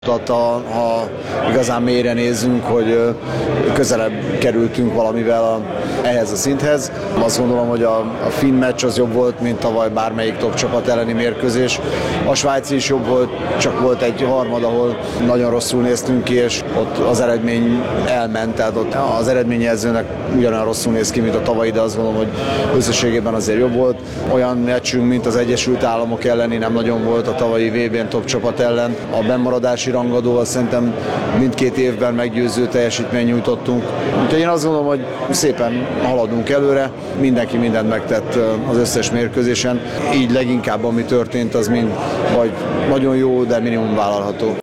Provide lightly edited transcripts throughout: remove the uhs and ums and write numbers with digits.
Ha igazán mélyre nézzünk, hogy közelebb kerültünk valamivel ehhez a szinthez. Azt gondolom, hogy a finn meccs az jobb volt, mint tavaly bármelyik top csapat elleni mérkőzés. A svájci is jobb volt, csak volt egy harmad, ahol nagyon rosszul néztünk ki, és ott az eredmény elment, tehát ott az eredményjelzőnek ugyanolyan rosszul néz ki, mint a tavalyi, de azt gondolom, hogy összességében azért jobb volt. Olyan meccsünk, mint az Egyesült Államok elleni nem nagyon volt a tavalyi VB-n top csapat ellen. A bennmaradási rangadóval szerintem mindkét évben meggyőző teljesítményt nyújtottunk. Úgyhogy én azt gondolom, hogy szépen haladunk előre, mindenki mindent megtett az összes mérkőzésen. Így leginkább ami történt, az mind vagy nagyon jó, de minimum vállalható.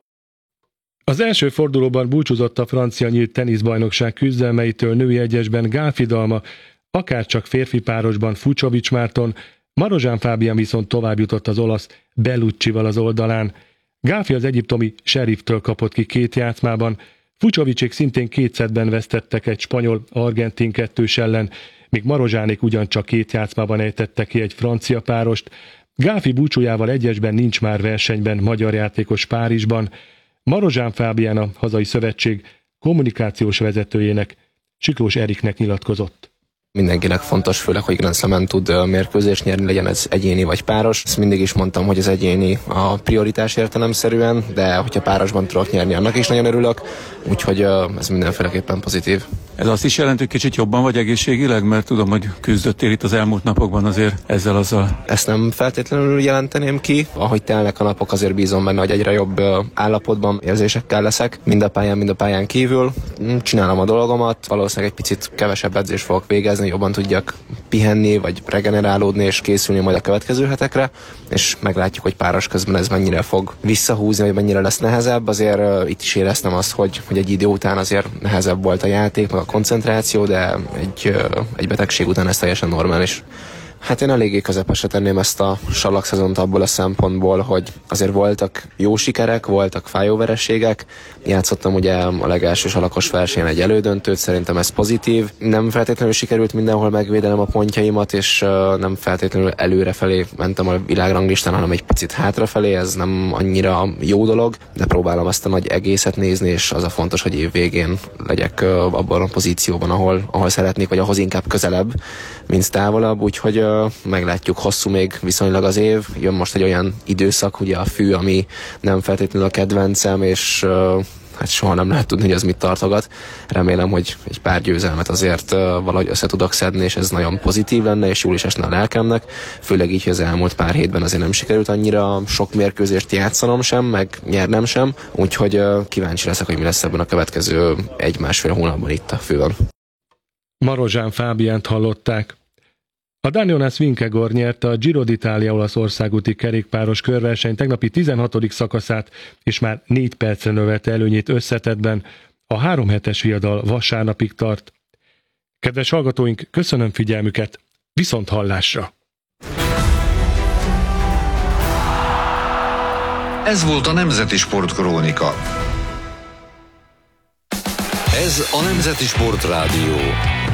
Az első fordulóban búcsúzott a francia nyílt teniszbajnokság küzdelmeitől női egyesben Gál Fidalma, akárcsak férfi párosban Fucsovics Márton, Marozsán Fábián viszont tovább jutott az olasz Belluccival az oldalán. Gálfi az egyiptomi Sheriftől kapott ki 2 játszmában, Fucsovicsék szintén 2 szettben vesztettek egy spanyol-argentin 2-s ellen, míg Marozsánék ugyancsak 2 játszmában ejtette ki egy francia párost. Gálfi búcsújával egyesben nincs már versenyben magyar játékos Párizsban. Marozsán Fábián, a hazai szövetség kommunikációs vezetőjének, Siklós Eriknek nyilatkozott. Mindenkinek fontos, főleg, hogy Grand Slamen tud mérkőzést nyerni, legyen ez egyéni vagy páros. Ezt mindig is mondtam, hogy az egyéni a prioritás értelemszerűen, de hogyha párosban tudok nyerni, annak is nagyon örülök, úgyhogy ez mindenféleképpen pozitív. Ez azt is jelenti, hogy kicsit jobban vagy egészségileg, mert tudom, hogy küzdöttél itt az elmúlt napokban azért ezzel-azzal. Ezt nem feltétlenül jelenteném ki, ahogy telnek a napok, azért bízom benne, hogy egyre jobb állapotban, érzésekkel leszek, mind a pályán kívül. Csinálom a dolgomat, valószínűleg egy picit kevesebb edzést fogok végezni, jobban tudjak pihenni, vagy regenerálódni és készülni majd a következő hetekre, és meglátjuk, hogy páros közben ez mennyire fog visszahúzni, vagy mennyire lesz nehezebb. Azért itt is éreztem azt, hogy egy idő után azért nehezebb volt a játék, meg a koncentráció, de egy betegség után ez teljesen normális. Hát én eléggé közepesre tenném ezt a sallakszezont abból a szempontból, hogy azért voltak jó sikerek, voltak fájó vereségek. Játszottam ugye a legelső salakos versenyen egy elődöntőt, szerintem ez pozitív. Nem feltétlenül sikerült mindenhol megvédenem a pontjaimat, és nem feltétlenül előrefelé mentem a világranglistán, hanem egy picit hátrafelé, ez nem annyira jó dolog, de próbálom ezt a nagy egészet nézni, és az a fontos, hogy év végén legyek abban a pozícióban, ahol szeretnék, vagy ahhoz inkább közelebb, mint távolabb, úgyhogy meglátjuk, hosszú még viszonylag az év. Jön most egy olyan időszak, ugye a fű, ami nem feltétlenül a kedvencem, és hát soha nem lehet tudni, hogy az mit tartogat. Remélem, hogy egy pár győzelmet azért valahogy össze tudok szedni, és ez nagyon pozitív lenne, és jól is esne a lelkemnek. Főleg így, hogy az elmúlt pár hétben azért nem sikerült annyira sok mérkőzést játszanom sem, meg nyernem sem, úgyhogy kíváncsi leszek, hogy mi lesz ebben a következő 1-1,5 hónapban itt a főn. Marozsán Fábiánt hallották. A Dani Jonas Vingegaard nyerte a Giro d'Italia olaszországúti kerékpáros körverseny tegnapi 16. szakaszát, és már 4 percre növelte előnyét összetettben. A 3 hetes viadal vasárnapig tart. Kedves hallgatóink, köszönöm figyelmüket, viszont hallásra! Ez volt a Nemzeti Sportkrónika. Ez a Nemzeti Sport Rádió.